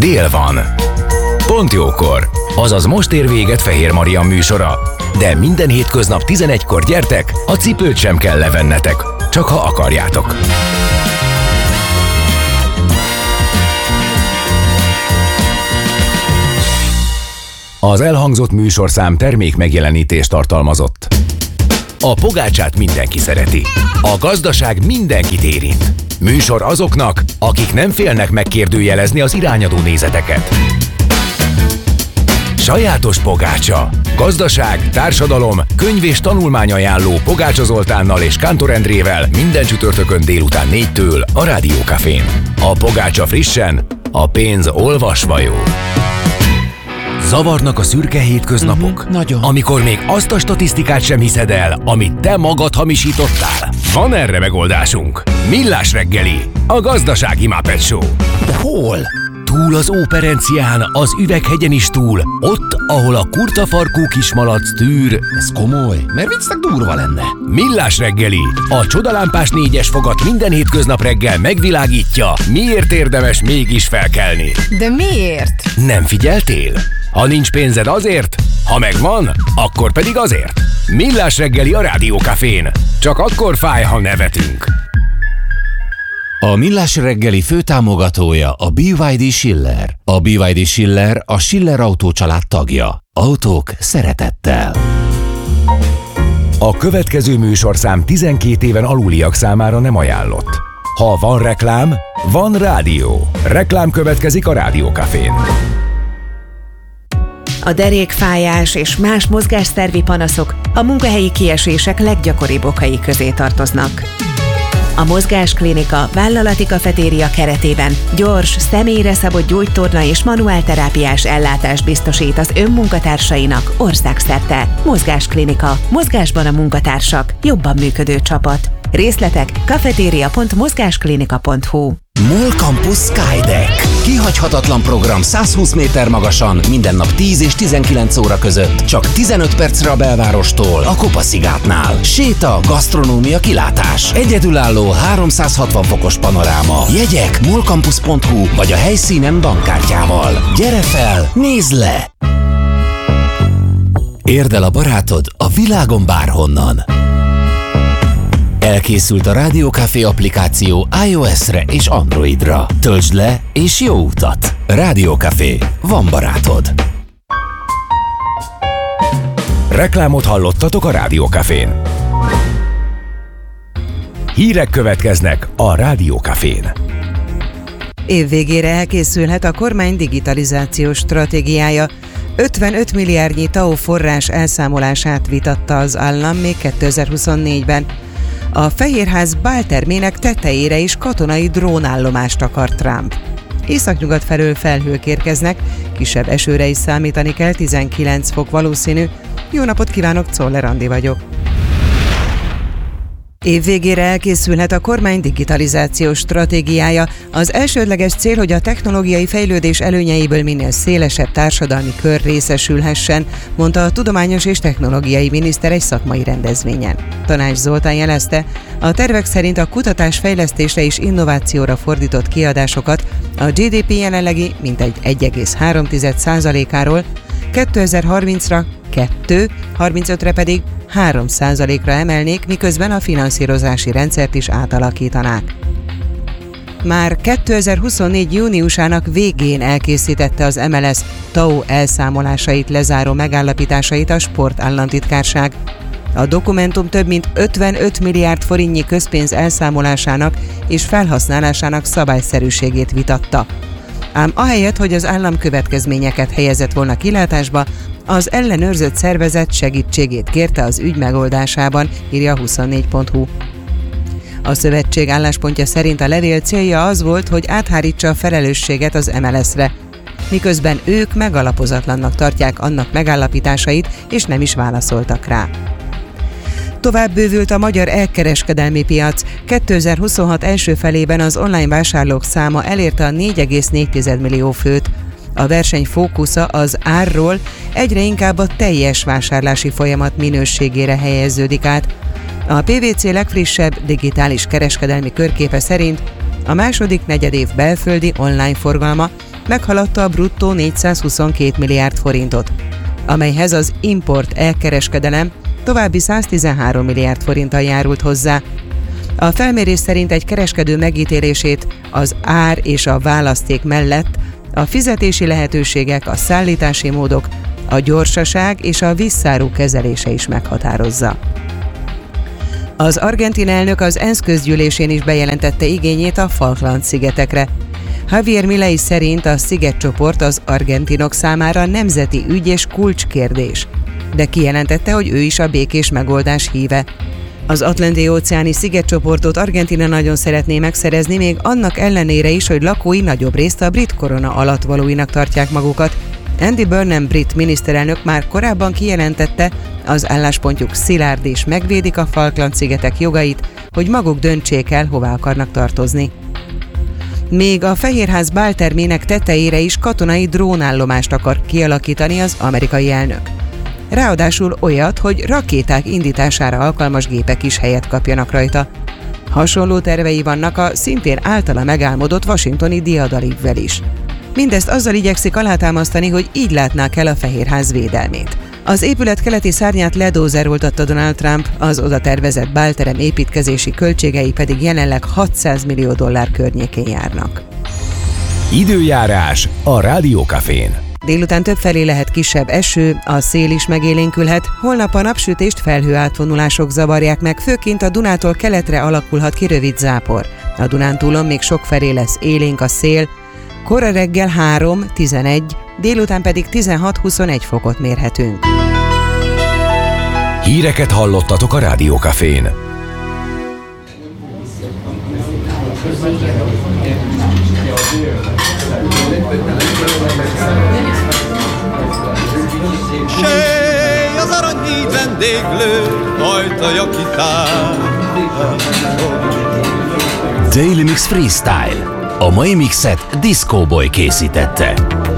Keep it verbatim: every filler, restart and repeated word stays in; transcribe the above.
Dél van. Pont jókor. Azaz most ér véget Fehér Marian műsora. De minden hétköznap tizenegykor gyertek, a cipőt sem kell levennetek. Csak ha akarjátok. Az elhangzott műsorszám termék megjelenítést tartalmazott. A pogácsát mindenki szereti. A gazdaság mindenkit érint. Műsor azoknak, akik nem félnek megkérdőjelezni az irányadó nézeteket. Sajátos pogácsa. Gazdaság, társadalom, könyv és tanulmányajánló Pogácsa Zoltánnal és Kántor Endrével minden csütörtökön délután négytől a Rádió Cafén. A pogácsa frissen, a pénz olvasva jó. Zavarnak a szürke hétköznapok? Uh-huh, nagyon. Amikor még azt a statisztikát sem hiszed el, amit te magad hamisítottál? Van erre megoldásunk. Millás reggeli, a gazdasági Muppet Show. De hol? Túl az Óperencián, az Üveghegyen is túl, ott, ahol a kurtafarkú kismalac tűr. Ez komoly, mert viccnek durva lenne. Millás reggeli, a csodalámpás négyes fogat minden hétköznap reggel megvilágítja, miért érdemes mégis felkelni. De miért? Nem figyeltél? Ha nincs pénzed azért, ha megvan, akkor pedig azért. Millás reggeli a Rádió Cafén. Csak akkor fáj, ha nevetünk. A Millás reggeli főtámogatója a bé vé dé Schiller. A bé vé dé Schiller a Schiller Autó család tagja. Autók szeretettel. A következő műsorszám tizenkét éven aluliak számára nem ajánlott. Ha van reklám, van rádió. Reklám következik a Rádió Cafén. A derékfájás és más mozgásszervi panaszok a munkahelyi kiesések leggyakoribb okai közé tartoznak. A Mozgásklinika vállalati kafetéria keretében gyors, személyre szabott gyógytorna és manuálterápiás ellátást biztosít az önmunkatársainak országszerte. Mozgásklinika. Mozgásban a munkatársak. Jobban működő csapat. Részletek kafetéria pont mozgásklinika pont hu. MOL Campus Skydeck. Kihagyhatatlan program százhúsz méter magasan, minden nap tíz és tizenkilenc óra között. Csak tizenöt percre a belvárostól, a Kopaszigátnál. Séta, gasztronómia, kilátás. Egyedülálló háromszázhatvan fokos panoráma. Jegyek molcampus pont hu vagy a helyszínen bankkártyával. Gyere fel, nézd le! Érd el a barátod a világon bárhonnan. Elkészült a Rádió Café applikáció iOS-re és Androidra. Töltsd le és jó utat! Rádió Café. Van barátod. Reklámot hallottatok a Rádió Cafén. Hírek következnek a Rádió Cafén. Év végére elkészülhet a kormány digitalizációs stratégiája. ötvenöt milliárdnyi té á o forrás elszámolását vitatta az állam még kétezer-huszonnégyben. A Fehérház báltermének tetejére is katonai drónállomást akar Trump. Északnyugat felől felhők érkeznek, kisebb esőre is számítani kell, tizenkilenc fok valószínű. Jó napot kívánok, Czoller Andi vagyok. Év végére elkészülhet a kormány digitalizációs stratégiája. Az elsődleges cél, hogy a technológiai fejlődés előnyeiből minél szélesebb társadalmi kör részesülhessen, mondta a tudományos és technológiai miniszter egy szakmai rendezvényen. Tanács Zoltán jelezte, a tervek szerint a kutatás fejlesztésre és innovációra fordított kiadásokat a gé dé pé jelenlegi mintegy egy egész három százalékáról kétezer-harmincra kettő, harmincötre pedig három százalékra emelnék, miközben a finanszírozási rendszert is átalakítanák. Már kétezer-huszonnégy júniusának végén elkészítette az em el es té á o elszámolásait lezáró megállapításait a sportállamtitkárság. A dokumentum több mint ötvenöt milliárd forintnyi közpénz elszámolásának és felhasználásának szabályszerűségét vitatta. Ám ahelyett, hogy az állam következményeket helyezett volna kilátásba, az ellenőrzött szervezet segítségét kérte az ügy megoldásában, írja huszonnégy pont hu. A szövetség álláspontja szerint a levél célja az volt, hogy áthárítsa a felelősséget az em el es-re, miközben ők megalapozatlannak tartják annak megállapításait, és nem is válaszoltak rá. Tovább bővült a magyar elkereskedelmi piac. kétezer-huszonhat első felében az online vásárlók száma elérte a négy egész négy millió főt. A verseny fókusza az árról egyre inkább a teljes vásárlási folyamat minőségére helyeződik át. A pé vé cé legfrissebb digitális kereskedelmi körképe szerint a második negyedév belföldi online forgalma meghaladta a bruttó négyszázhuszonkét milliárd forintot, amelyhez az import elkereskedelem további száztizenhárom milliárd forinttal járult hozzá. A felmérés szerint egy kereskedő megítélését az ár és a választék mellett a fizetési lehetőségek, a szállítási módok, a gyorsaság és a visszáró kezelése is meghatározza. Az argentin elnök az ENSZ közgyűlésén is bejelentette igényét a Falkland-szigetekre. Javier Milei szerint a szigetcsoport az argentinok számára nemzeti ügy és kulcskérdés, de kijelentette, hogy ő is a békés megoldás híve. Az Atlanti-óceáni szigetcsoportot Argentína nagyon szeretné megszerezni, még annak ellenére is, hogy lakói nagyobb részt a brit korona alattvalóinak tartják magukat. Andy Burnham brit miniszterelnök már korábban kijelentette, az álláspontjuk szilárd és megvédik a Falkland-szigetek jogait, hogy maguk döntsék el, hová akarnak tartozni. Még a Fehérház báltermének tetejére is katonai drónállomást akar kialakítani az amerikai elnök. Ráadásul olyat, hogy rakéták indítására alkalmas gépek is helyet kapjanak rajta. Hasonló tervei vannak a szintén általa megálmodott washingtoni diadalívvel is. Mindezt azzal igyekszik alátámasztani, hogy így látnák el a Fehérház védelmét. Az épület keleti szárnyát ledózeroltatta Donald Trump, az oda tervezett bálterem építkezési költségei pedig jelenleg hatszáz millió dollár környékén járnak. Időjárás a Rádiókafén. Délután többfelé lehet kisebb eső, a szél is megélénkülhet, holnap a napsütést felhőátvonulások zavarják meg, főként a Dunától keletre alakulhat ki rövid zápor. A Dunántúlon még sokfelé lesz élénk a szél, kora reggel három-tizenegy, délután pedig tizenhat-huszonegy fokot mérhetünk. Híreket hallottatok a Rádiókafén. Séj az aranyhíd vendéglő, ajtaja kitár. Daily Mix Freestyle. A mai mixet Disco Boy készítette.